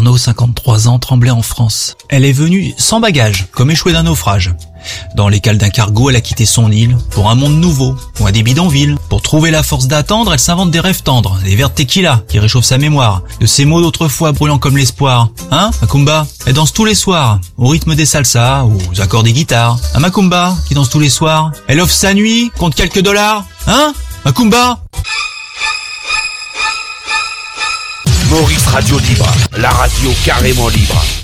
Arnaud, 53 ans, tremblait en France. Elle est venue sans bagage, comme échouée d'un naufrage. Dans les cales d'un cargo, elle a quitté son île pour un monde nouveau, loin des bidonvilles. Pour trouver la force d'attendre, elle s'invente des rêves tendres, des verres de tequila qui réchauffent sa mémoire, de ces mots d'autrefois brûlants comme l'espoir. Hein, Macumba? Elle danse tous les soirs, au rythme des salsas, aux accords des guitares. Un Macumba qui danse tous les soirs. Elle offre sa nuit contre quelques dollars. Hein, Macumba? Maurice Radio Libre, la radio carrément libre.